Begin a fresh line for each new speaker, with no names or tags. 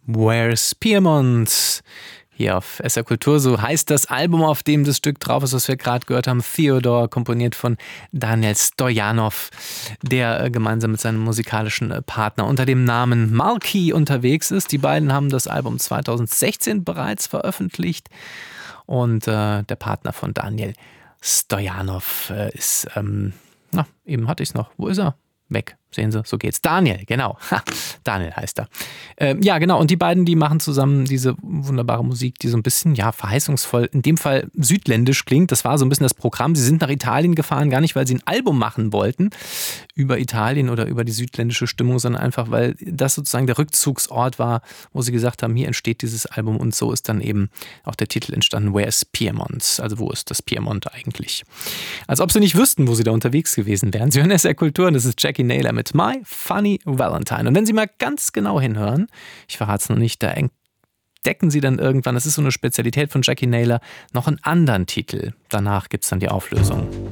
Where's Piemont? Hier auf SR Kultur, so heißt das Album, auf dem das Stück drauf ist, was wir gerade gehört haben. Theodore, komponiert von Daniel Stojanov, der gemeinsam mit seinem musikalischen Partner unter dem Namen Marquis unterwegs ist. Die beiden haben das Album 2016 bereits veröffentlicht und der Partner von Daniel Stojanov ist, eben hatte ich es noch. Wo ist er? Weg. Sehen Sie, so geht's. Daniel, genau. Daniel heißt er. Ja, genau. Und die beiden, die machen zusammen diese wunderbare Musik, die so ein bisschen, ja, verheißungsvoll, in dem Fall südländisch klingt. Das war so ein bisschen das Programm. Sie sind nach Italien gefahren, gar nicht, weil sie ein Album machen wollten über Italien oder über die südländische Stimmung, sondern einfach, weil das sozusagen der Rückzugsort war, wo sie gesagt haben, hier entsteht dieses Album. Und so ist dann eben auch der Titel entstanden, Where's Piemont? Also wo ist das Piemont eigentlich? Als ob sie nicht wüssten, wo sie da unterwegs gewesen wären. Sie hören SR Kultur und das ist Jackie Naylor mit My Funny Valentine. Und wenn Sie mal ganz genau hinhören, ich verrate es noch nicht, da entdecken Sie dann irgendwann, das ist so eine Spezialität von Jackie Naylor, noch einen anderen Titel. Danach gibt es dann die Auflösung.